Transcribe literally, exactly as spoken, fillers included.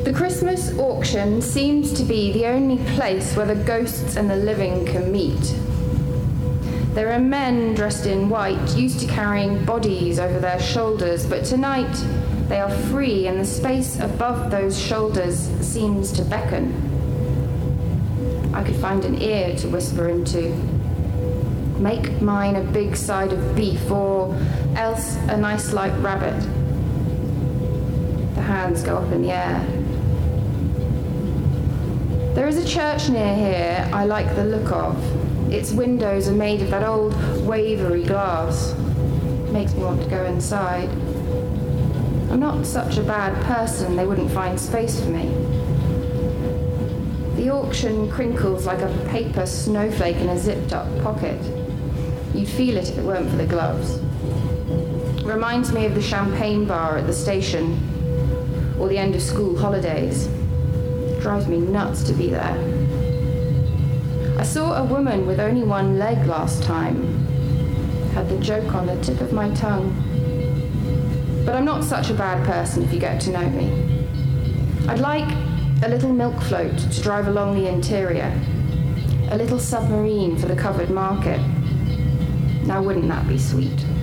The Christmas auction seems to be the only place where the ghosts and the living can meet. There are men dressed in white, used to carrying bodies over their shoulders, but tonight they are free and the space above those shoulders seems to beckon. I could find an ear to whisper into. Make mine a big side of beef, or else a nice light rabbit. The hands go up in the air. There is a church near here I like the look of. Its windows are made of that old wavery glass. It makes me want to go inside. I'm not such a bad person they wouldn't find space for me. The auction crinkles like a paper snowflake in a zipped-up pocket. You'd feel it if it weren't for the gloves. Reminds me of the champagne bar at the station, or the end of school holidays. Drives me nuts to be there. I saw a woman with only one leg last time. Had the joke on the tip of my tongue. But I'm not such a bad person if you get to know me. I'd like a little milk float to drive along the interior. A little submarine for the covered market. Now wouldn't that be sweet?